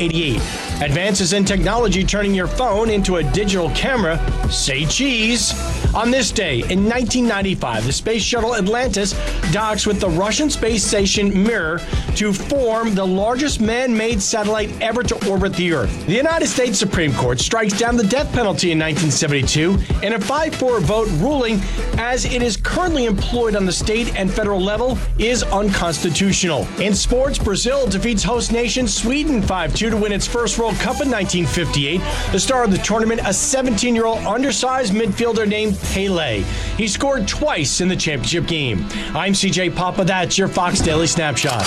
1988. Advances in technology turning your phone into a digital camera. Say cheese. On this day, in 1995, the space shuttle Atlantis docks with the Russian space station Mir to form the largest man-made satellite ever to orbit the Earth. The United States Supreme Court strikes down the death penalty in 1972 in a 5-4 vote ruling, as it is currently employed on the state and federal level, is unconstitutional. In sports, Brazil defeats host nation Sweden 5-2 to win its first World Cup in 1958. The star of the tournament, a 17-year-old undersized midfielder named Pele. He scored twice in the championship game. I'm CJ Papa. That's your Fox Daily Snapshot.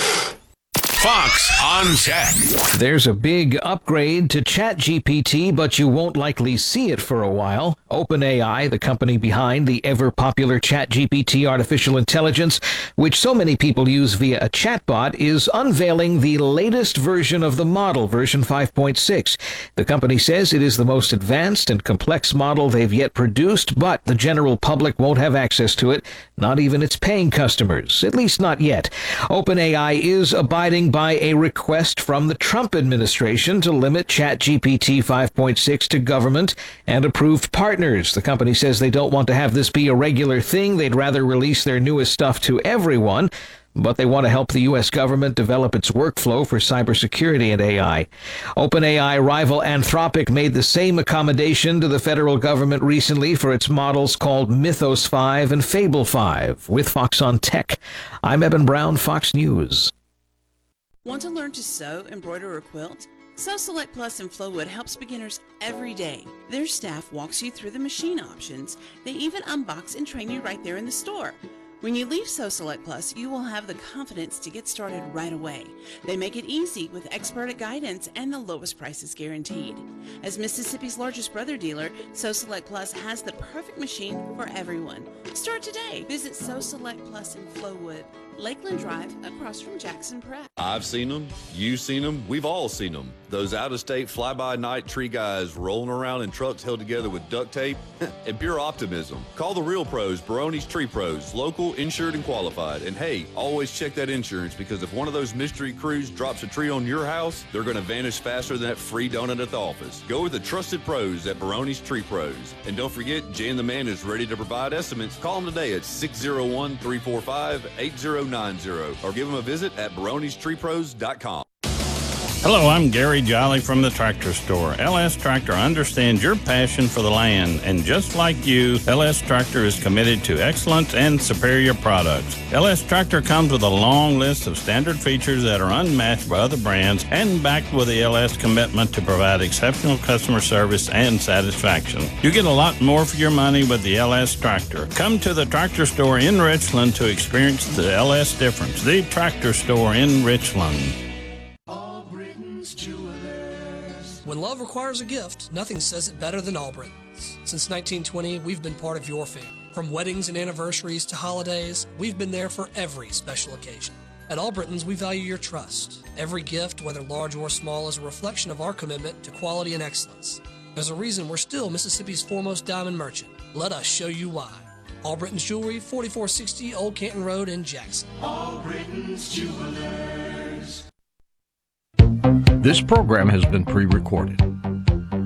Fox on Tech. There's a big upgrade to ChatGPT, but you won't likely see it for a while. OpenAI, the company behind the ever-popular ChatGPT artificial intelligence, which so many people use via a chatbot, is unveiling the latest version of the model, version 5.6. The company says it is the most advanced and complex model they've yet produced, but the general public won't have access to it, not even its paying customers, at least not yet. OpenAI is abiding by a request from the Trump administration to limit ChatGPT 5.6 to government and approved partners. The company says they don't want to have this be a regular thing. They'd rather release their newest stuff to everyone, but they want to help the U.S. government develop its workflow for cybersecurity and AI. OpenAI rival Anthropic made the same accommodation to the federal government recently for its models called Mythos 5 and Fable 5. With Fox on Tech, I'm Eben Brown, Fox News. Want to learn to sew, embroider, or quilt? Sew Select Plus in Flowwood helps beginners every day. Their staff walks you through the machine options. They even unbox and train you right there in the store. When you leave Sew Select Plus, you will have the confidence to get started right away. They make it easy with expert guidance and the lowest prices guaranteed. As Mississippi's largest brother dealer, Sew Select Plus has the perfect machine for everyone. Start today. Visit Sew Select Plus in Flowwood, Lakeland Drive, across from Jackson Prep. I've seen them. You've seen them. We've all seen them. Those out-of-state fly-by-night tree guys rolling around in trucks held together with duct tape and pure optimism. Call the real pros, Barone's Tree Pros, local, insured, and qualified. And hey, always check that insurance, because if one of those mystery crews drops a tree on your house, they're going to vanish faster than that free donut at the office. Go with the trusted pros at Barone's Tree Pros. And don't forget, Jan the Man is ready to provide estimates. Call him today at 601-345-8090 or give them a visit at baronestreepros.com. Hello, I'm Gary Jolly from the Tractor Store. LS Tractor understands your passion for the land, and just like you, LS Tractor is committed to excellence and superior products. LS Tractor comes with a long list of standard features that are unmatched by other brands and backed with the LS commitment to provide exceptional customer service and satisfaction. You get a lot more for your money with the LS Tractor. Come to the Tractor Store in Richland to experience the LS difference. The Tractor Store in Richland. When love requires a gift, nothing says it better than Albritton's. Since 1920, we've been part of your family. From weddings and anniversaries to holidays, we've been there for every special occasion. At Albritton's, we value your trust. Every gift, whether large or small, is a reflection of our commitment to quality and excellence. There's a reason we're still Mississippi's foremost diamond merchant. Let us show you why. Albritton's Jewelry, 4460 Old Canton Road in Jackson. Albritton's Jewelers. This program has been pre-recorded.